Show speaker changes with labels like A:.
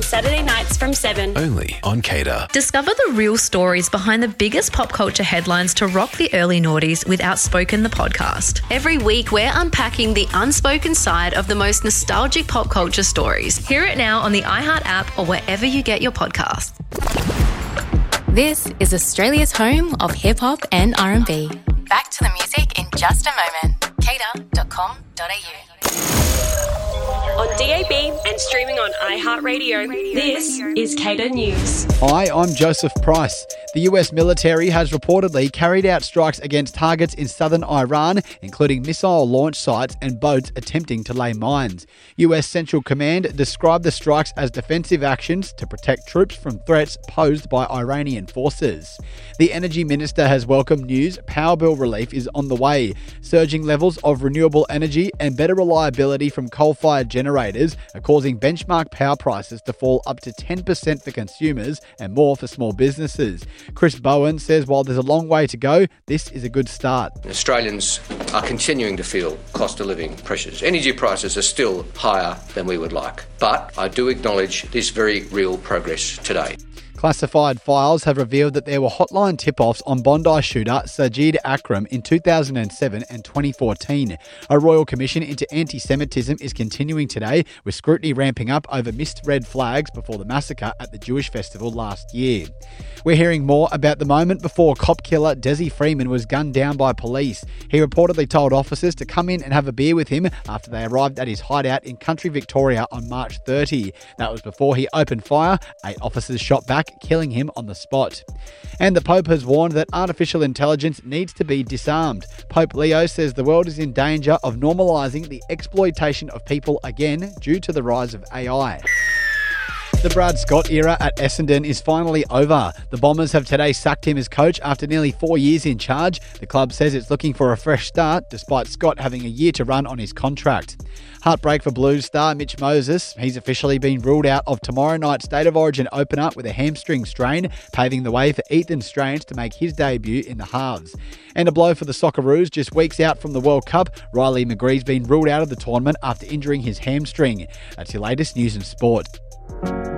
A: Saturday nights from 7.
B: Only on Cater.
C: Discover the real stories behind the biggest pop culture headlines to rock the early noughties with Outspoken the podcast.
D: Every week, we're unpacking the unspoken side of the most nostalgic pop culture stories.
C: Hear it now on the iHeart app or wherever you get your podcasts.
E: This is Australia's home of hip-hop and R&B. Back to the music in just a moment. cater.com.au.
A: On DAB and streaming on iHeartRadio, this is Cater News.
F: Hi, I'm Joseph Price. The US military has reportedly carried out strikes against targets in southern Iran, including missile launch sites and boats attempting to lay mines. US Central Command described the strikes as defensive actions to protect troops from threats posed by Iranian forces. The Energy Minister has welcomed news power bill relief is on the way. Surging levels of renewable energy and better reliability from coal-fired generators are causing benchmark power prices to fall up to 10% for consumers and more for small businesses. Chris Bowen says while there's a long way to go, this is a good start.
G: Australians are continuing to feel cost of living pressures. Energy prices are still higher than we would like, but I do acknowledge this very real progress today.
F: Classified files have revealed that there were hotline tip-offs on Bondi shooter Sajid Akram in 2007 and 2014. A royal commission into anti-Semitism is continuing today, with scrutiny ramping up over missed red flags before the massacre at the Jewish festival last year. We're hearing more about the moment before cop killer Desi Freeman was gunned down by police. He reportedly told officers to come in and have a beer with him after they arrived at his hideout in country Victoria on March 30. That was before he opened fire. 8 officers shot back, killing him on the spot. And the Pope has warned that artificial intelligence needs to be disarmed. Pope Leo says the world is in danger of normalising the exploitation of people again due to the rise of AI. The Brad Scott era at Essendon is finally over. The Bombers have today sacked him as coach after nearly 4 years in charge. The club says it's looking for a fresh start, despite Scott having a year to run on his contract. Heartbreak for Blues star Mitch Moses. He's officially been ruled out of tomorrow night's State of Origin opener with a hamstring strain, paving the way for Ethan Strange to make his debut in the halves. And a blow for the Socceroos. Just weeks out from the World Cup, Riley McGree's been ruled out of the tournament after injuring his hamstring. That's your latest news and sport.